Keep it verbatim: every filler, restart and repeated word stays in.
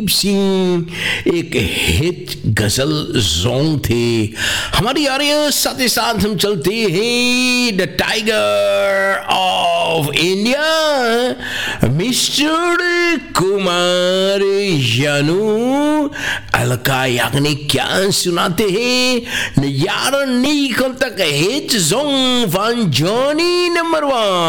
सिंह एक हिट गजल जोंग थे हमारी आ रही है। साथ ही साथ हम चलते हैं the tiger of India mister Kumar यानू Alka Yagnik क्या सुनाते हैं यार नहीं कल तक hit Jong one Johnny number one.